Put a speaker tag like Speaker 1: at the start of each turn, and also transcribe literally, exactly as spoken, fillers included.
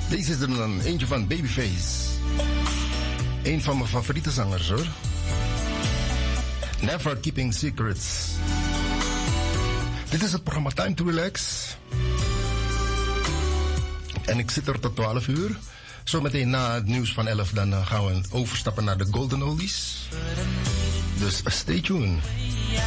Speaker 1: Deze is er dan eentje van Babyface. Een van mijn favoriete zangers hoor. Never Keeping Secrets. Dit is het programma Time to Relax. En ik zit er tot twaalf uur. Zometeen na het nieuws van elf dan gaan we overstappen naar de Golden Oldies. Dus stay tuned.